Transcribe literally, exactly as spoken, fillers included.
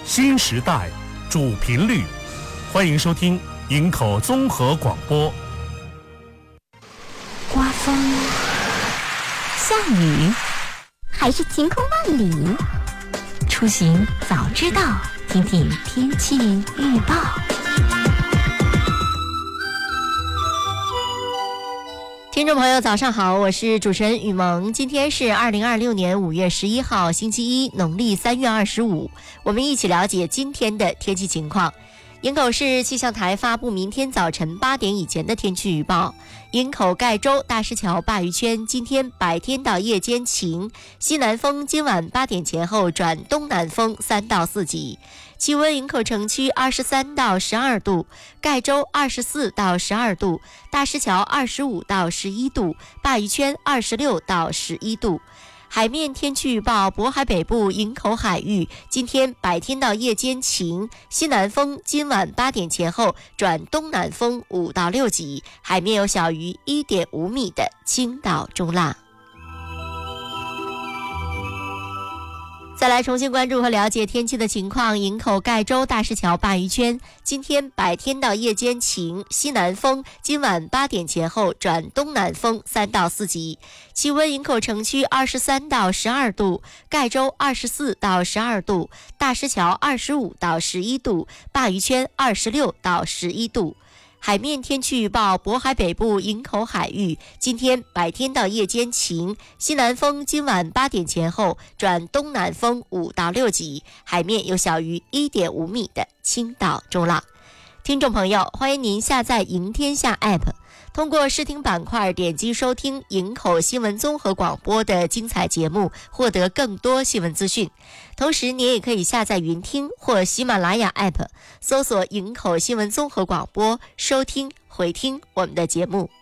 新时代主频率，欢迎收听营口综合广播。 刮风、下雨，还是晴空万里？出行早知道，听听天气预报。听众朋友早上好，我是主持人雨萌。今天是二零二六年五月十一号星期一，农历三月二十五，我们一起了解今天的天气情况。营口市气象台发布明天早晨八点以前的天气预报。营口盖州大石桥鲅鱼圈今天白天到夜间晴，西南风今晚八点前后转东南风三到四级。气温营口城区二十三到十二度，盖州二十四到十二度，大石桥二十五到十一度，鲅鱼圈二十六到十一度。海面天气预报：渤海北部营口海域今天白天到夜间晴，西南风今晚八点前后转东南风五到六级，海面有小于一点五米的倾倒中浪。再来重新关注和了解天气的情况。营口盖州大石桥鲅鱼圈今天白天到夜间晴，西南风今晚八点前后转东南风三到四级。气温营口城区二十三到十二度，盖州二十四到十二度，大石桥二十五到十一度，鲅鱼圈二十六到十一度。海面天气预报：渤海北部营口海域今天白天到夜间晴，西南风今晚八点前后转东南风五到六级，海面有小于一点五米的倾倒中浪。听众朋友，欢迎您下载营天下 App， 通过视听板块点击收听营口新闻综合广播的精彩节目，获得更多新闻资讯。同时您也可以下载云听或喜马拉雅 App， 搜索营口新闻综合广播，收听回听我们的节目。